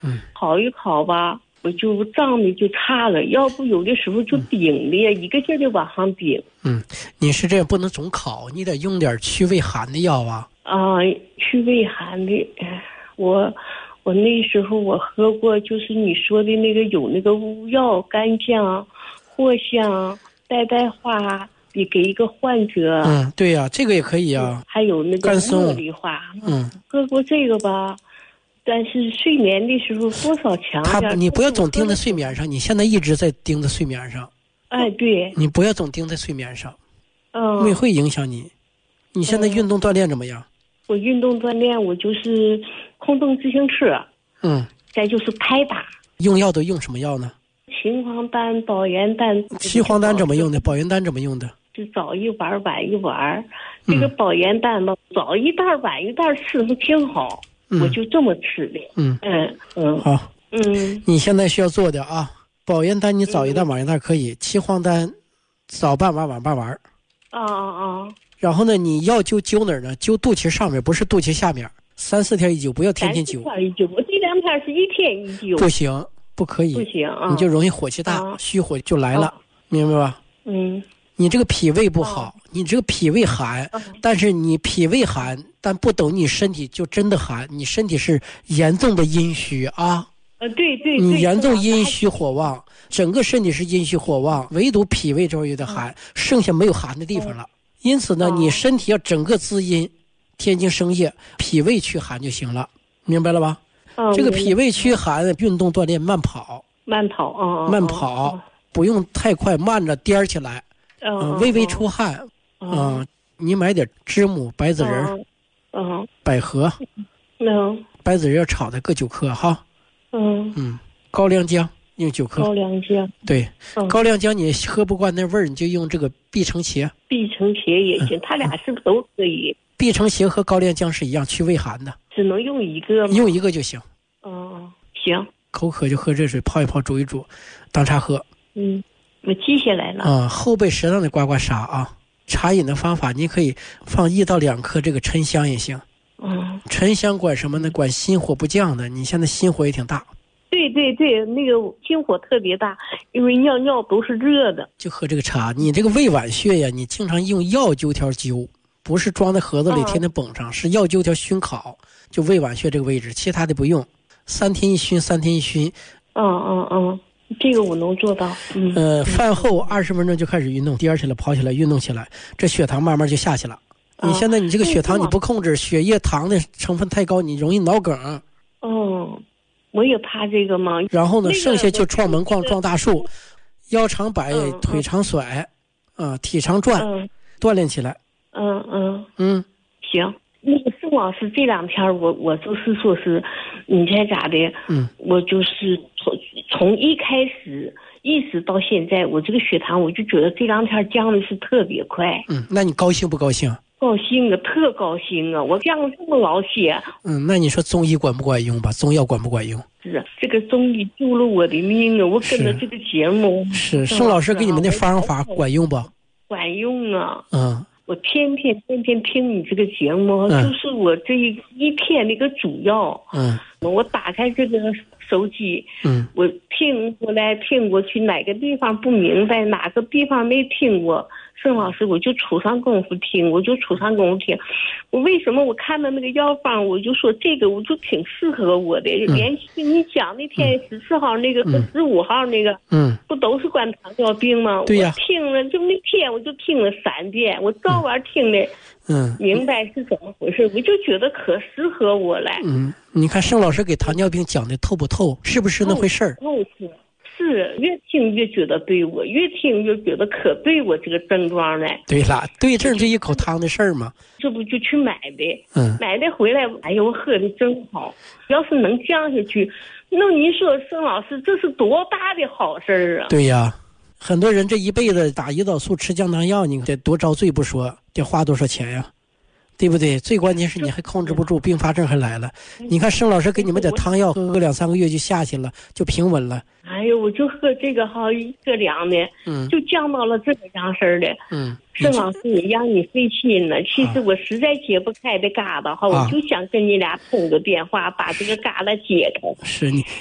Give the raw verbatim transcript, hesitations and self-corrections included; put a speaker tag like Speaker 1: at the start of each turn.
Speaker 1: 嗯，
Speaker 2: 烤一烤吧，我就胀的就差了，要不有的时候就顶的呀，嗯、一个劲儿的往上顶。
Speaker 1: 嗯，你是这样不能总烤，你得用点去胃寒的药啊。
Speaker 2: 啊，去胃寒的，我我那时候我喝过，就是你说的那个有那个乌药、干姜、藿香、呆呆花，你给一个患者。
Speaker 1: 嗯，对呀、啊，这个也可以啊。
Speaker 2: 还有那个茉莉花，
Speaker 1: 嗯，
Speaker 2: 喝过这个吧。但是睡眠的时候多少强
Speaker 1: 点。他，你不要总盯在睡眠上，你现在一直在盯在睡眠上。
Speaker 2: 哎，对。
Speaker 1: 你不要总盯在睡眠上，
Speaker 2: 嗯，
Speaker 1: 胃会影响你。你现在运动锻炼怎么样？
Speaker 2: 嗯、我运动锻炼，我就是空蹬自行车。
Speaker 1: 嗯。
Speaker 2: 再就是拍打。
Speaker 1: 用药都用什么药呢？
Speaker 2: 秦皇丹、保元丹。
Speaker 1: 秦皇丹怎么用的？保元丹怎么用的？
Speaker 2: 是早一丸晚一丸。这个保元丹吧，嗯、早一袋晚一袋吃的挺好。我就这么吃的。
Speaker 1: 嗯
Speaker 2: 嗯嗯。
Speaker 1: 好。
Speaker 2: 嗯。
Speaker 1: 你现在需要做的啊，保元丹你早一袋晚一袋可以，秦皇丹早半丸晚半丸。
Speaker 2: 啊啊啊！
Speaker 1: 然后呢，你要灸灸哪儿呢？灸肚脐上面，不是肚脐下面。三四天一灸，不要天天灸。
Speaker 2: 三四天一灸，我这两天是一天一灸。
Speaker 1: 不行，不可以。
Speaker 2: 不行啊！
Speaker 1: 你就容易火气大，
Speaker 2: 啊、
Speaker 1: 虚火就来了，啊、明白吧？
Speaker 2: 嗯。
Speaker 1: 你这个脾胃不好，啊、你这个脾胃寒，啊、但是你脾胃寒，但不等你身体就真的寒，你身体是严重的阴虚啊。
Speaker 2: 呃，对对对。
Speaker 1: 你严重阴虚火旺，整个身体是阴虚火旺，唯独脾胃这儿有点寒，啊、剩下没有寒的地方了。啊、因此呢，啊、你身体要整个滋阴，天津生液，脾胃驱寒就行了，明白了吧？
Speaker 2: 啊、
Speaker 1: 这个脾胃驱寒，运动锻炼慢跑，
Speaker 2: 慢跑啊，
Speaker 1: 慢跑，啊、不用太快，慢着颠起来。
Speaker 2: 嗯、
Speaker 1: 呃，微微出汗，啊、呃，你买点知母、白子仁，
Speaker 2: 嗯，
Speaker 1: 百合，
Speaker 2: 嗯，
Speaker 1: 白子仁炒的各九克哈，
Speaker 2: 嗯
Speaker 1: 嗯，高粱姜用九克，
Speaker 2: 高粱姜，
Speaker 1: 对，嗯、高粱姜你喝不惯那味儿，你就用这个碧城茄，
Speaker 2: 碧城茄也行，嗯、它俩是不是都可以？
Speaker 1: 碧城茄和高粱姜是一样，去胃寒的，
Speaker 2: 只能用一个吗？
Speaker 1: 用一个就行。
Speaker 2: 嗯，行。
Speaker 1: 口渴就喝热水泡一泡，煮一煮，当茶喝。
Speaker 2: 嗯。我记下来了
Speaker 1: 啊、嗯，后背舌上的刮刮痧啊，茶饮的方法你可以放一到两克这个沉香也行。
Speaker 2: 嗯，
Speaker 1: 沉香管什么呢？管心火不降的。你现在心火也挺大。
Speaker 2: 对对对，那个心火特别大，因为尿尿都是热的。
Speaker 1: 就喝这个茶，你这个胃脘穴呀，你经常用药灸条灸，不是装在盒子里天天绷上，嗯、是药灸条熏烤，就胃脘穴这个位置，其他的不用。三天一熏，三天一熏。
Speaker 2: 嗯嗯嗯。这个我能做到。嗯，
Speaker 1: 呃，饭后二十分钟就开始运动，颠起来、跑起来、运动起来，这血糖慢慢就下去了。啊、你现在你这个血糖你不控制，血液糖的成分太高，你容易脑梗。
Speaker 2: 哦，我也怕这个嘛。
Speaker 1: 然后呢，
Speaker 2: 那个、
Speaker 1: 剩下就撞门框、撞大树，腰长摆，
Speaker 2: 嗯、
Speaker 1: 腿长甩，啊、呃，体长转，
Speaker 2: 嗯、
Speaker 1: 锻炼起来。
Speaker 2: 嗯嗯
Speaker 1: 嗯，
Speaker 2: 行。那个宋老师这两天我我就是说是，你猜咋的？
Speaker 1: 嗯，
Speaker 2: 我就是从从一开始一直到现在，我这个血糖我就觉得这两天降的是特别快。
Speaker 1: 嗯，那你高兴不高兴？
Speaker 2: 高兴啊，特高兴啊！我降了这么老些。
Speaker 1: 嗯，那你说中医管不管用吧？中药管不管用？
Speaker 2: 是这个中医救了我的命啊！我跟着这个节目，
Speaker 1: 是宋老师给你们的方法管用不？
Speaker 2: 管用啊！
Speaker 1: 嗯。
Speaker 2: 我天天天天听你这个节目，
Speaker 1: 嗯、
Speaker 2: 就是我这一天那个主要。
Speaker 1: 嗯，
Speaker 2: 我打开这个手机，
Speaker 1: 嗯，
Speaker 2: 我听过来听过去，哪个地方不明白，哪个地方没听过，盛老师我就杵上功夫听，我就杵上功夫听。我为什么我看到那个药方，我就说这个我就挺适合我的。
Speaker 1: 嗯、
Speaker 2: 连续你讲那天十四号那个和十五号那个，
Speaker 1: 嗯，
Speaker 2: 不都是管糖尿病吗？
Speaker 1: 对呀、
Speaker 2: 我听了就那天我就听了三遍，我照完听的。
Speaker 1: 嗯，
Speaker 2: 明白是怎么回事，我就觉得可适合我了。
Speaker 1: 嗯，你看盛老师给糖尿病讲的透不透，是不是那回事儿？
Speaker 2: 透是是，越听越觉得对我，越听越觉得可对我这个症状了。
Speaker 1: 对了，对症就一口汤的事儿嘛。
Speaker 2: 这不就去买的？
Speaker 1: 嗯，
Speaker 2: 买的回来，哎呦，我喝的真好。要是能降下去，那你说盛老师这是多大的好事儿啊？
Speaker 1: 对呀。很多人这一辈子打胰岛素吃降糖药，你得多遭罪不说，得花多少钱呀？ 对不对？最关键是你还控制不住，并发症还来了。你看盛老师给你们点汤药，喝个两三个月就下去了，就平稳了。
Speaker 2: 哎呦，我就喝这个好一个两的，嗯，就降到了这个样式的。嗯，盛老师，你让你费心了。其实我实在解不开的疙瘩哈，我就想跟你俩通个电话，把这个疙瘩解开。
Speaker 1: 是你。